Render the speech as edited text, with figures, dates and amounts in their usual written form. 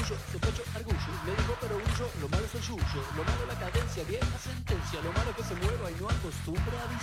orgullo, sospecho, argullo. Le digo pero huyo, lo malo es el yuyo. Lo malo la cadencia, vieja sentencia. Lo malo es que se mueva y no acostumbra a